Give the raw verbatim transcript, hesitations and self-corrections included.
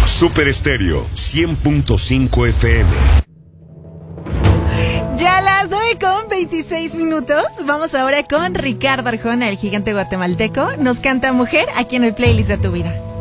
Super Estéreo cien punto cinco F M. Ya a las nueve con veintiséis minutos. Vamos ahora con Ricardo Arjona, el gigante guatemalteco. Nos canta Mujer aquí en el playlist de tu vida.